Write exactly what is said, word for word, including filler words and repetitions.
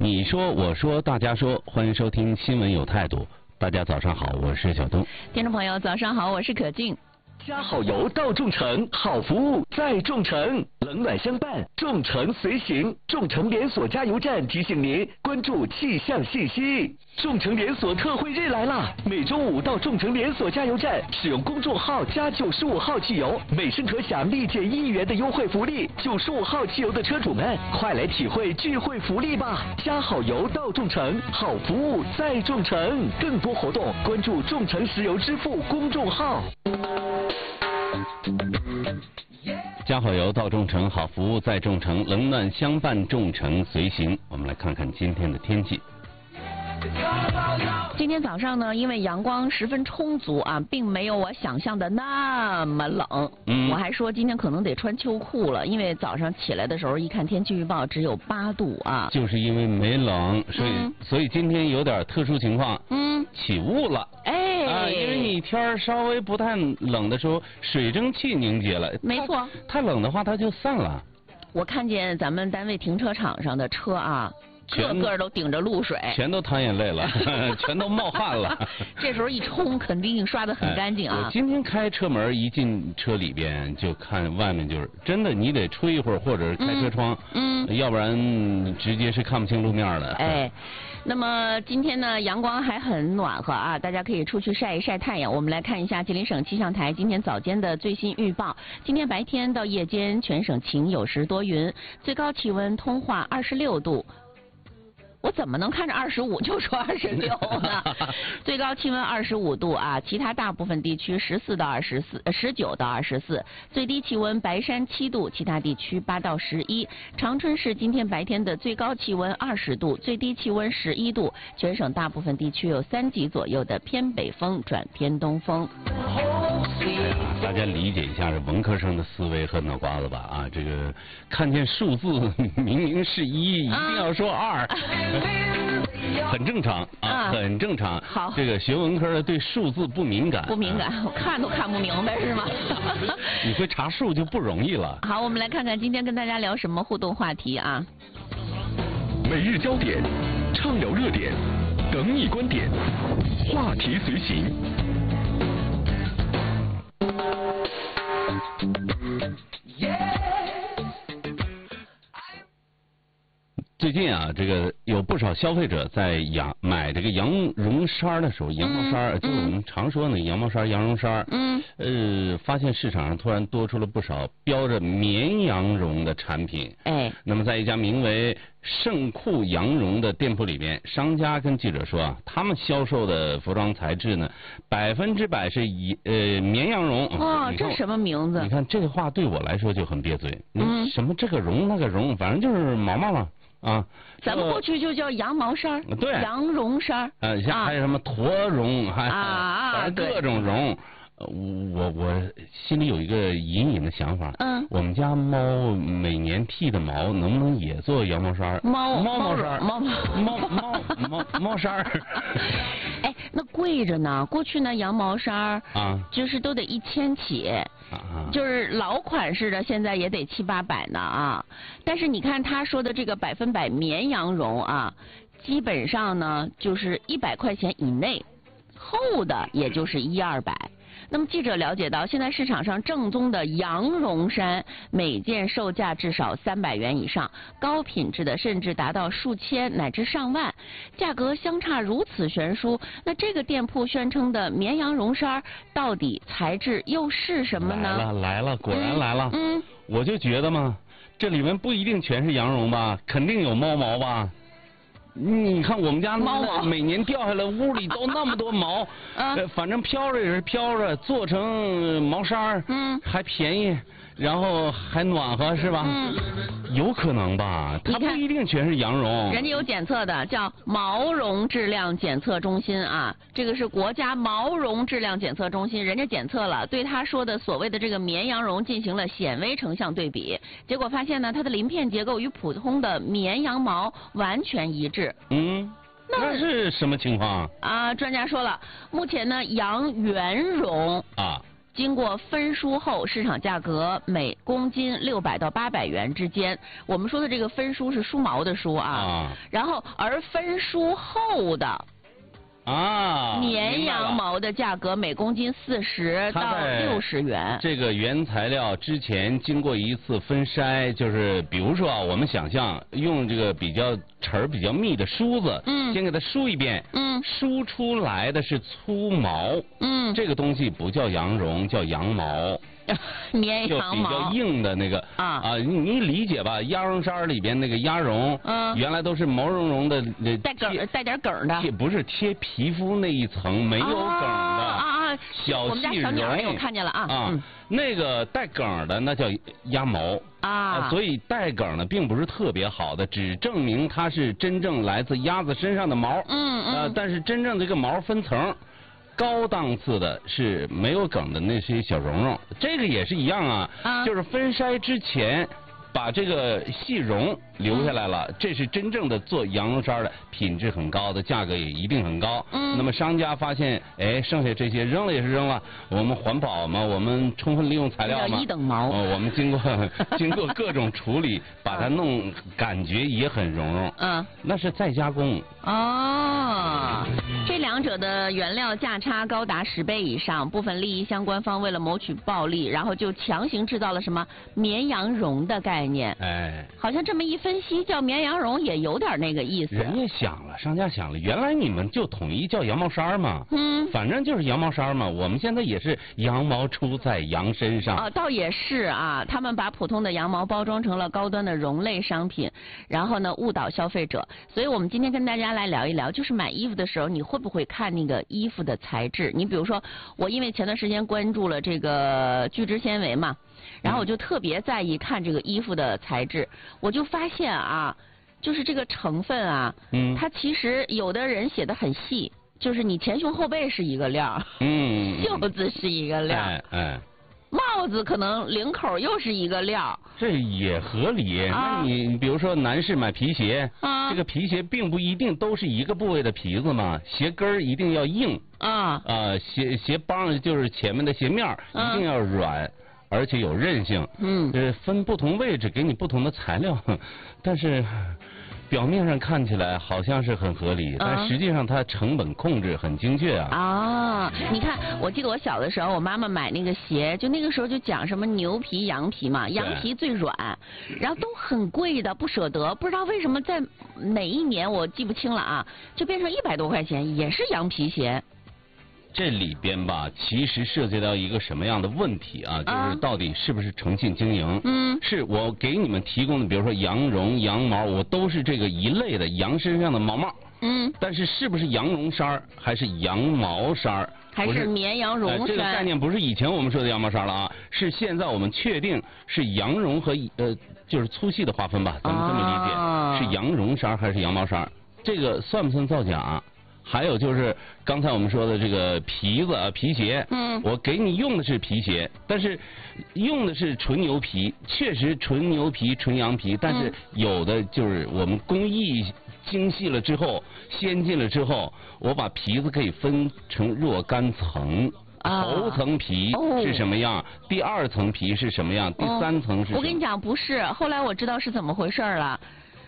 你说，我说，大家说，欢迎收听新闻有态度。大家早上好，我是小东。 听众朋友，早上好，我是可静。 加好油到众诚，好服务在众诚，冷暖相伴，众诚随行。众诚连锁加油站提醒您关注气象信息。众诚连锁特惠日来啦！每周五到众诚连锁加油站使用公众号加九十五号汽油，每升可享立减一元的优惠福利。九十五号汽油的车主们，快来体会聚会福利吧！加好油到众诚，好服务在众诚。更多活动关注众诚石油支付公众号。 加好油到众诚，好服务在众诚，冷暖相伴，众诚随行。我们来看看今天的天气。 今天早上呢，因为阳光十分充足啊，并没有我想象的那么冷。嗯，我还说今天可能得穿秋裤了，因为早上起来的时候一看天气预报只有八度啊。 就是因为没冷，所以、嗯、所以今天有点特殊情况。嗯，起雾了。 哎， 啊，因为你天儿稍微不太冷的时候，水蒸气凝结了。 没错。 太冷的话，它就散了。 我看见咱们单位停车场上的车啊。个个都顶着露水， 全都淌眼泪了，全都冒汗了。 这时候一冲，肯定刷得很干净啊、 哎！我今天开车门一进车里边，就看外面就是真的，你得吹一会儿，或者是开车窗，嗯，嗯要不然直接是看不清路面的。 哎，那么今天呢，阳光还很暖和啊，大家可以出去晒一晒太阳。我们来看一下吉林省气象台今天早间的最新预报：今天白天到夜间，全省晴有时多云，最高气温通化二十六度。我怎么能看着二十五就说二十六呢？最高气温二十五度啊，其他大部分地区十四到二十四，十九到二十四。最低气温白山七度，其他地区八到十一。长春市今天白天的最高气温二十度，最低气温十一度。全省大部分地区有三级左右的偏北风转偏东风。 大家理解一下这文科生的思维和脑瓜子吧啊！这个看见数字明明是一，一定要说二。很正常啊，啊很正常。 好， 这个学文科的对数字不敏感， 不敏感，啊、我看都看不明白是吗？ 你会查数就不容易了。 好，我们来看看今天跟大家聊什么互动话题啊？ 每日焦点，畅聊热点，等你观点，话题随行。 最近啊，这个有不少消费者在养买这个羊绒衫的时候，羊毛衫、嗯、就是我们常说的羊毛衫、羊绒衫，嗯，呃，发现市场上突然多出了不少标着绵羊绒的产品。哎，那么在一家名为盛库羊绒的店铺里边，商家跟记者说啊，他们销售的服装材质呢，百分之百是以呃绵羊绒。 哇，这什么名字？ 你看这个话对我来说就很憋嘴。嗯，什么这个绒那个绒，反正就是毛毛嘛。啊， 咱们过去就叫羊毛衫， 对， 羊绒衫， 呃，像还有什么驼绒，还啊， 反正各种绒。我我心里有一个隐隐的想法，嗯，我们家猫每年剃的毛能不能也做羊毛衫？ 猫猫毛衫， 猫猫猫猫猫衫。 哎，那贵着呢。过去呢，羊毛衫啊，就是都得一千起。啊，就是老款式的，现在也得七八百呢啊！但是你看他说的这个百分百绵羊绒啊，基本上呢就是一百块钱以内，厚的也就是一二百。那么记者了解到，现在市场上正宗的羊绒衫每件售价至少三百元以上，高品质的甚至达到数千乃至上万，价格相差如此悬殊。那这个店铺宣称的绵羊绒衫到底材质又是什么呢？ 来了来了，果然来了。嗯，我就觉得嘛，这里面不一定全是羊绒吧，肯定有猫毛吧。你看我们家猫毛每年掉下来，屋里都那么多毛，啊、呃，反正飘着也是飘着，做成毛衫，嗯，还便宜，然后还暖和，是吧？嗯，有可能吧？它不一定全是羊绒。 人家有检测的，叫毛绒质量检测中心啊，这个是国家毛绒质量检测中心，人家检测了，对他说的所谓的这个绵羊绒进行了显微成像对比，结果发现呢，它的鳞片结构与普通的绵羊毛完全一致。 嗯，那是什么情况啊？专家说了，目前呢，羊原绒啊经过分输后，市场价格每公斤六百到八百元之间。我们说的这个分输是梳毛的梳啊，啊然后而分输后的。 啊， 绵羊毛的价格每公斤四十到六十元。 这个原材料之前经过一次分筛，就是比如说啊，我们想象用这个比较齿儿比较密的梳子，嗯，先给它梳一遍，嗯，梳出来的是粗毛，嗯，这个东西不叫羊绒，叫羊毛。 绵羊毛就比较硬的那个啊啊，你你理解吧？鸭绒衫里边那个鸭绒，嗯，原来都是毛茸茸的， 带梗带点梗的， 贴不是贴皮肤那一层没有梗的啊啊， 小我们家小鸟我看见了啊啊，那个带梗的那叫鸭毛啊，所以带梗的并不是特别好的，只证明它是真正来自鸭子身上的毛，嗯嗯，呃，但是真正这个毛分层。高档次的是没有梗的那些小绒绒，这个也是一样啊，啊就是分筛之前把这个细绒留下来了，嗯、这是真正的做羊绒衫的，品质很高的，价格也一定很高。嗯，那么商家发现，哎，剩下这些扔了也是扔了，我们环保嘛，我们充分利用材料嘛， 一等毛。 哦，我们经过经过各种处理，把它弄感觉也很绒绒。嗯，那是再加工。 哦，这两者的原料价差高达十倍以上，部分利益相关方为了谋取暴利，然后就强行制造了什么绵羊绒的概念。哎，好像这么一分析，叫绵羊绒也有点那个意思。 人家想了，商家想了，原来你们就统一叫羊毛衫嘛，嗯，反正就是羊毛衫嘛。我们现在也是羊毛出在羊身上。 啊，倒也是啊，他们把普通的羊毛包装成了高端的绒类商品，然后呢误导消费者。所以我们今天跟大家来聊一聊，就是买衣服的时候，你会不会看那个衣服的材质？你比如说，我因为前段时间关注了这个聚酯纤维嘛。然后我就特别在意看这个衣服的材质，我就发现啊，就是这个成分啊，嗯，它其实有的人写的很细，就是你前胸后背是一个料，嗯，袖子是一个料，哎哎，帽子可能领口又是一个料， 这也合理。啊、那你比如说男士买皮鞋，啊，这个皮鞋并不一定都是一个部位的皮子嘛，鞋跟儿一定要硬啊，啊，鞋鞋帮就是前面的鞋面一定要软。而且有韧性，嗯，呃，分不同位置给你不同的材料，但是表面上看起来好像是很合理，但实际上它成本控制很精确啊。 啊，你看，我记得我小的时候，我妈妈买那个鞋，就那个时候就讲什么牛皮、羊皮嘛，羊皮最软，然后都很贵的，不舍得，不知道为什么在哪一年我记不清了啊，就变成一百多块钱，也是羊皮鞋。 这里边吧，其实涉及到一个什么样的问题啊？就是到底是不是诚信经营？嗯，是我给你们提供的，比如说羊绒、羊毛，我都是这个一类的羊身上的毛毛。嗯，但是是不是羊绒衫还是羊毛衫还是绵羊绒衫、呃？ 这个概念不是以前我们说的羊毛衫了啊，是现在我们确定是羊绒和呃，就是粗细的划分吧，咱们这么理解，啊、是羊绒衫还是羊毛衫？这个算不算造假？还有就是刚才我们说的这个皮子啊，皮鞋，嗯，我给你用的是皮鞋，但是用的是纯牛皮，确实纯牛皮、纯羊皮，但是有的就是我们工艺精细了之后、先进了之后，我把皮子可以分成若干层。头层皮是什么样？哦、第二层皮是什么样？第三层是什么？ 我跟你讲，不是。后来我知道是怎么回事了。